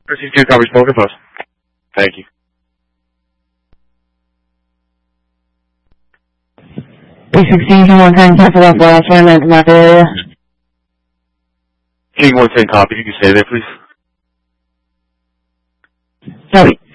Precinct 2 covers Poker Post. Thank you. P16, King 110, Temple Rock, last one, in my area. King 110 copy. You can stay there, please. Copy.